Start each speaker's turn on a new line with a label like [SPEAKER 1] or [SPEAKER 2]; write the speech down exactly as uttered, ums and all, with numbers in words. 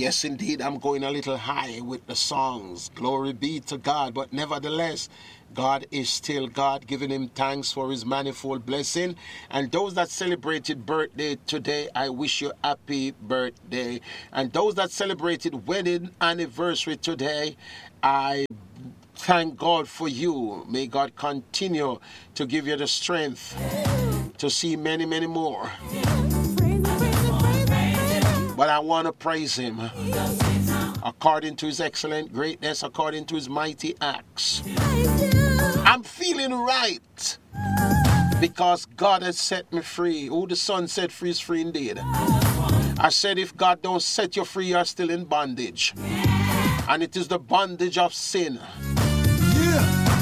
[SPEAKER 1] Yes, indeed, I'm going a little high with the songs. Glory be to God. But nevertheless, God is still God, giving him thanks for his manifold blessing. And those that celebrated birthday today, I wish you happy birthday. And those that celebrated wedding anniversary today, I thank God for you. May God continue to give you the strength to see many, many more. But I want to praise him according to his excellent greatness, according to his mighty acts. I'm feeling right because God has set me free. Who the Son set free is free indeed. I said if God don't set you free, you're still in bondage. And it is the bondage of sin.